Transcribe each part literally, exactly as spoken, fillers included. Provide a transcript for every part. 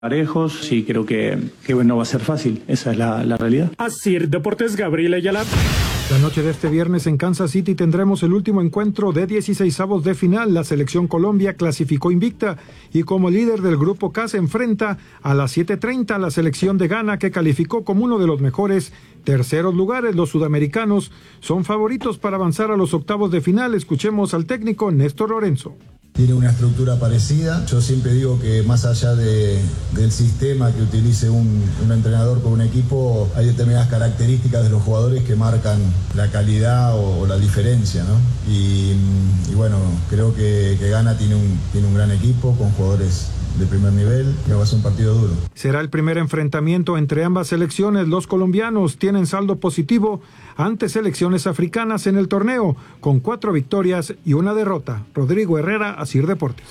Parejos, sí, creo que, que no va a ser fácil, esa es la, la realidad. Asir Deportes, Gabriel Ayala. La noche de este viernes en Kansas City tendremos el último encuentro de dieciseisavos de final. La selección Colombia clasificó invicta y como líder del grupo K se enfrenta a las siete treinta a la selección de Ghana, que calificó como uno de los mejores terceros lugares. Los sudamericanos son favoritos para avanzar a los octavos de final. Escuchemos al técnico Néstor Lorenzo. Tiene una estructura parecida. Yo siempre digo que más allá de, del sistema que utilice un, un entrenador con un equipo, hay determinadas características de los jugadores que marcan la calidad o, o la diferencia, ¿no? Y, y bueno, creo que, que Ghana tiene un, tiene un gran equipo con jugadores de primer nivel, que va a ser un partido duro. Será el primer enfrentamiento entre ambas selecciones. Los colombianos tienen saldo positivo ante selecciones africanas en el torneo, con cuatro victorias y una derrota. Rodrigo Herrera, Asir Deportes.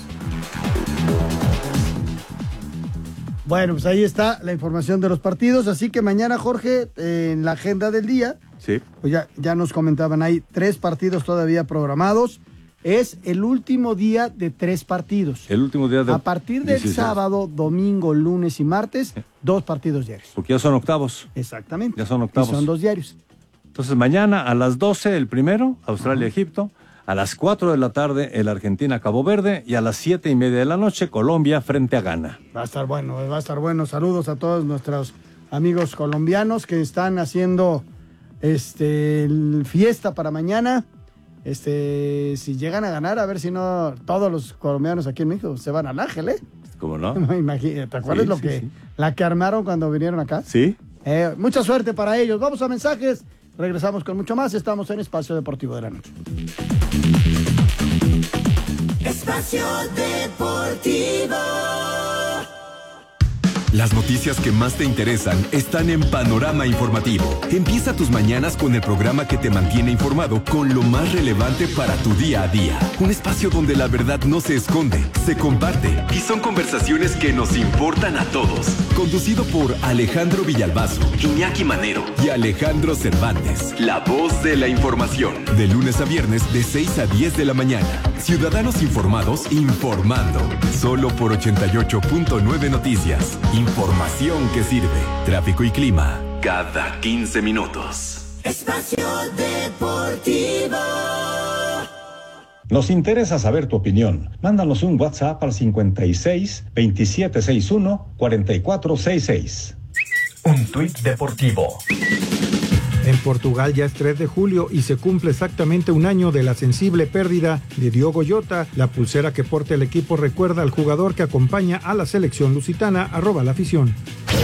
Bueno, pues ahí está la información de los partidos, así que mañana, Jorge, eh, en la agenda del día, sí. pues ya, ya nos comentaban, hay tres partidos todavía programados. Es el último día de tres partidos. El último día de... A partir del dieciséis. Sábado, domingo, lunes y martes, dos partidos diarios. Porque ya son octavos. Exactamente. Ya son octavos. Y son dos diarios. Entonces mañana a las doce el primero, Australia-Egipto. A las cuatro de la tarde el Argentina-Cabo Verde. Y a las siete y media de la noche Colombia frente a Ghana. Va a estar bueno, va a estar bueno. Saludos a todos nuestros amigos colombianos que están haciendo este fiesta para mañana. Este, si llegan a ganar, a ver si no todos los colombianos aquí en México se van al Ángel, ¿eh? ¿Cómo no? Imagínate, ¿te acuerdas sí, lo sí, que sí. la que armaron cuando vinieron acá? Sí. Eh, mucha suerte para ellos. Vamos a mensajes. Regresamos con mucho más. Estamos en Espacio Deportivo de la Noche. Espacio Deportivo. Las noticias que más te interesan están en Panorama Informativo. Empieza tus mañanas con el programa que te mantiene informado con lo más relevante para tu día a día. Un espacio donde la verdad no se esconde, se comparte y son conversaciones que nos importan a todos. Conducido por Alejandro Villalbazo, Iñaki Manero y Alejandro Cervantes. La voz de la información. De lunes a viernes de seis a diez de la mañana. Ciudadanos informados, informando. Solo por ochenta y ocho punto nueve Noticias. Información que sirve. Tráfico y clima cada quince minutos. Espacio Deportivo. Nos interesa saber tu opinión. Mándanos un WhatsApp al cincuenta y seis, veintisiete sesenta y uno, cuarenta y cuatro sesenta y seis. Un tuit deportivo. En Portugal ya es tres de julio y se cumple exactamente un año de la sensible pérdida de Diogo Jota. La pulsera que porta el equipo recuerda al jugador que acompaña a la selección lusitana, arroba la afición.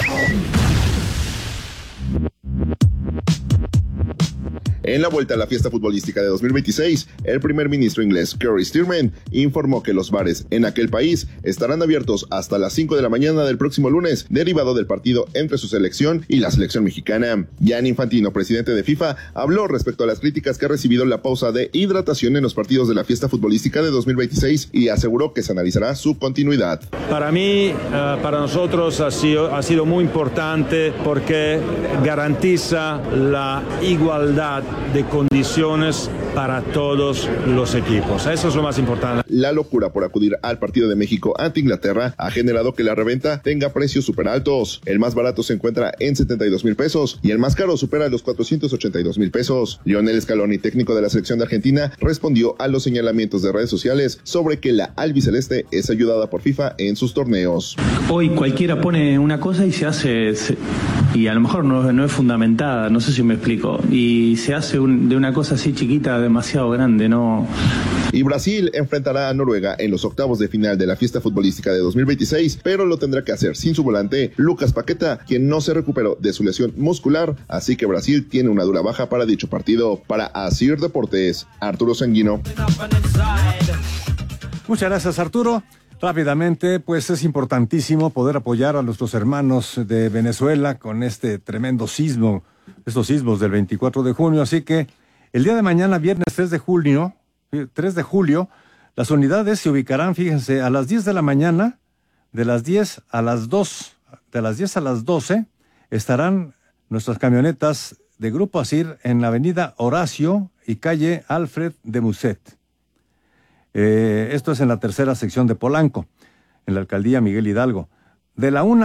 En la vuelta a la fiesta futbolística de dos mil veintiséis, el primer ministro inglés Keir Starmer informó que los bares en aquel país estarán abiertos hasta las cinco de la mañana del próximo lunes, derivado del partido entre su selección y la selección mexicana. Gianni Infantino, presidente de FIFA, habló respecto a las críticas que ha recibido la pausa de hidratación en los partidos de la fiesta futbolística de dos mil veintiséis y aseguró que se analizará su continuidad. Para mí, uh, para nosotros ha sido, ha sido muy importante porque garantiza la igualdad de condiciones para todos los equipos. Eso es lo más importante. La locura por acudir al partido de México ante Inglaterra ha generado que la reventa tenga precios súper altos. El más barato se encuentra en setenta y dos mil pesos y el más caro supera los cuatrocientos ochenta y dos mil pesos. Lionel Scaloni, técnico de la selección de Argentina, respondió a los señalamientos de redes sociales sobre que la albiceleste es ayudada por FIFA en sus torneos. Hoy cualquiera pone una cosa y se hace, se, y a lo mejor no, no es fundamentada, no sé si me explico, y se hace un, de una cosa así chiquita demasiado grande, ¿no? Y Brasil enfrentará a Noruega en los octavos de final de la fiesta futbolística de dos mil veintiséis, pero lo tendrá que hacer sin su volante, Lucas Paqueta, quien no se recuperó de su lesión muscular, así que Brasil tiene una dura baja para dicho partido. Para Asir Deportes, Arturo Sanguino. Muchas gracias, Arturo. Rápidamente, pues es importantísimo poder apoyar a nuestros hermanos de Venezuela con este tremendo sismo, estos sismos del veinticuatro de junio, así que el día de mañana, viernes tres de julio, tres de julio, las unidades se ubicarán, fíjense, a las diez de la mañana, de las diez a las dos, de las diez a las doce, estarán nuestras camionetas de Grupo Asir en la avenida Horacio y calle Alfred de Musset. Eh, esto es en la tercera sección de Polanco, en la alcaldía Miguel Hidalgo. de la una